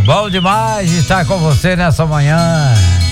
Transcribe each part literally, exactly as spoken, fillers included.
bom demais estar com você nessa manhã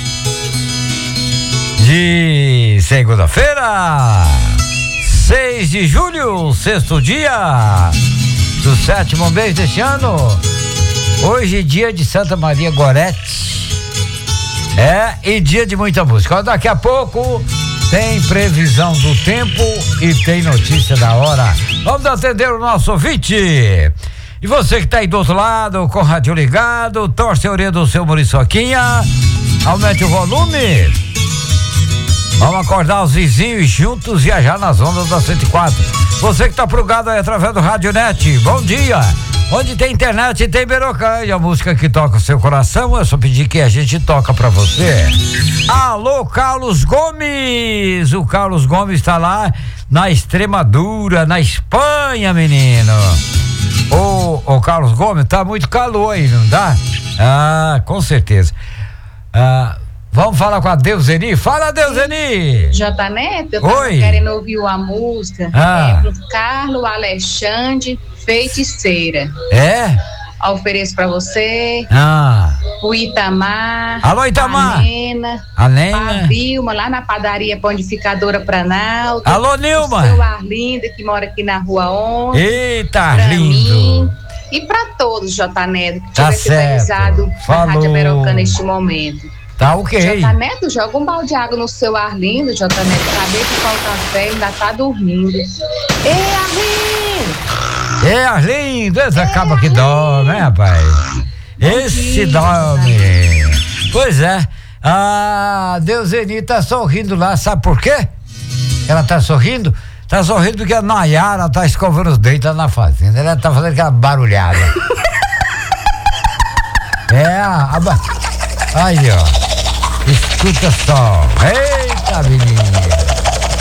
de segunda-feira, seis de julho, sexto dia do sétimo mês deste ano. Hoje é dia de Santa Maria Gorete. É, e dia de muita música. Daqui a pouco tem previsão do tempo e tem notícia da hora. Vamos atender o nosso ouvinte. E você que está aí do outro lado, com o rádio ligado, torce a orelha do seu Muriçoquinha, aumente o volume. Vamos acordar os vizinhos e juntos viajar nas ondas da cento e quatro. Você que está plugado aí através do Rádio Net, bom dia. Onde tem internet tem Berocã, e a música que toca o seu coração, é só pedir que a gente toca pra você. Alô, Carlos Gomes! O Carlos Gomes está lá na Extremadura, na Espanha, menino. Ô, ô Carlos Gomes, tá muito calor aí, não dá? Ah, com certeza. Ah, vamos falar com a Deuseni? Fala, Deuseni! J Neto, eu tava Oi. querendo ouvir a música. Ah. É pro Carlos Alexandre Feiticeira. É? Eu ofereço pra você, Ah. o Itamar. Alô, Itamar. A Nena. A Nena. A Vilma, lá na padaria Panificadora Planalto. Alô, Nilma. O seu Arlindo, que mora aqui na rua onze. Eita, pra lindo. mim. E pra todos, J Neto, que Tá tiver sintonizado na Falou. Rádio Americana neste momento. Tá ok. J Neto, joga um balde de água no seu Arlindo, J Neto, cadê que falta café, ainda tá dormindo. Ei, Arlindo! É, Arlindo, esse acaba que dorme, né, rapaz? Esse dia, dorme. Pois é, a Deuseni tá sorrindo lá, sabe por quê? Ela tá sorrindo? Tá sorrindo porque a Nayara tá escovando os dentes lá na fazenda, ela tá fazendo aquela barulhada. É, a... a ba- aí, ó, escuta só, eita, menina.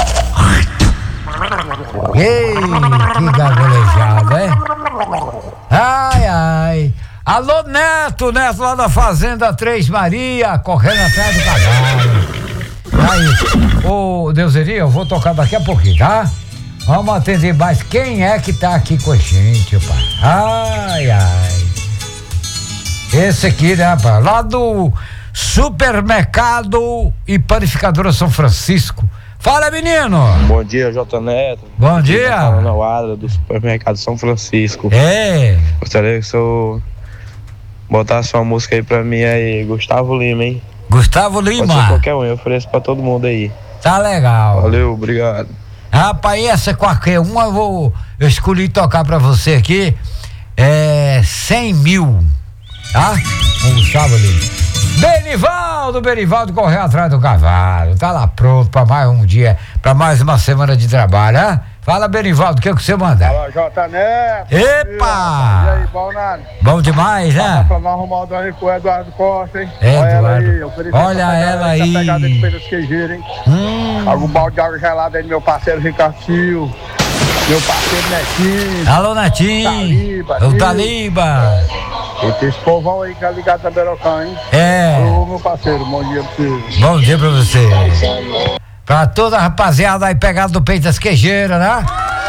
Ei, que gargolejada, hein? Ai, ai. Alô, Neto, Neto lá da Fazenda Três Maria, correndo atrás do cavalo. Aí, ô, Deuseni, eu vou tocar daqui a pouquinho, tá? Vamos atender mais. Quem é que tá aqui com a gente, pai? Ai, ai. Esse aqui, né, rapaz? Lá do Supermercado e Panificadora São Francisco. Fala, menino! Bom dia, J Neto. Bom dia! Tá falando a Wada do Supermercado São Francisco. É! Gostaria que o senhor botasse uma música aí pra mim aí, Gustavo Lima, hein? Gustavo Pode ser Lima! qualquer um, eu ofereço pra todo mundo aí. Tá legal! Valeu, obrigado. Rapaz, essa qualquer uma eu vou. Eu escolhi tocar pra você aqui. É. cem mil. Tá? Com Gustavo Lima. Benivaldo, Benivaldo correu atrás do cavalo, tá lá pronto pra mais um dia, pra mais uma semana de trabalho, hein? Fala, Benivaldo, o que, que você manda? Fala, J Neto. Epa! E aí, bom nada? Bom demais, Dá né? pra nós arrumar o Dani pro Eduardo Costa, hein? É, Olha ela Eduardo. aí, ofereci Olha essa ela pegada, essa aí. pegada de Pedro Queijeiro, hein? Hum. Algum balde de água gelada aí do meu parceiro Ricardo Sil, meu parceiro Netinho. Alô, Netinho! Taliba, O Nil. Taliba! E esse povão aí que tá ligado na Berocã, hein? É! Alô, meu parceiro, bom dia pra você. Bom dia pra você. Pra toda a rapaziada aí pegada do peito das queijeiras, né?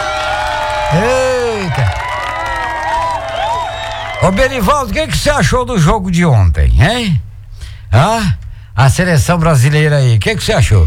Eita! Ô, Benivaldo, o que, que você achou do jogo de ontem, hein? Ah, a seleção brasileira aí, o que, que você achou?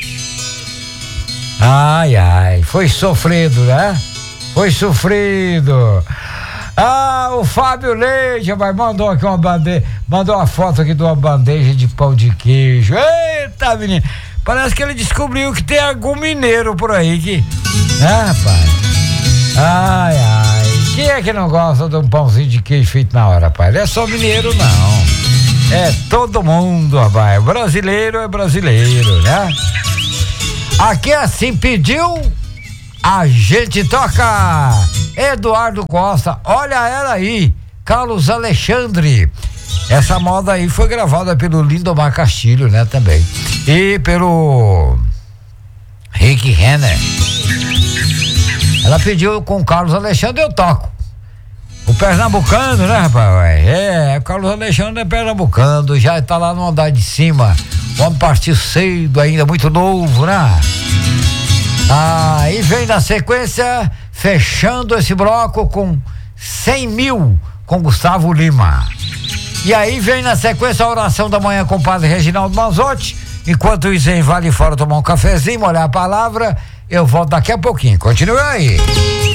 Ai, ai, foi sofrido, né? Foi sofrido. Ah, o Fábio Leite, vai, mandou aqui uma bandeja, mandou uma foto aqui de uma bandeja de pão de queijo. Eita, menino, parece que ele descobriu que tem algum mineiro por aí que, né, rapaz? Ai, ai, quem é que não gosta de um pãozinho de queijo feito na hora, rapaz? Não é só mineiro, não. É todo mundo, rapaz. Brasileiro é brasileiro, né? Aqui assim pediu, a gente toca. Eduardo Costa, olha ela aí, Carlos Alexandre. Essa moda aí foi gravada pelo Lindomar Castilho, né, também. E pelo Rick Renner. Ela pediu com o Carlos Alexandre, eu toco. O pernambucano, né, rapaz? É, o Carlos Alexandre é pernambucano, já tá lá no andar de cima. Vamos partir cedo ainda, muito novo, né? Ah, e vem na sequência, fechando esse bloco com cem mil, com Gustavo Lima. E aí vem na sequência a oração da manhã com o padre Reginaldo Manzotti. Enquanto isso, aí vale fora tomar um cafezinho, molhar a palavra. Eu volto daqui a pouquinho. Continue aí.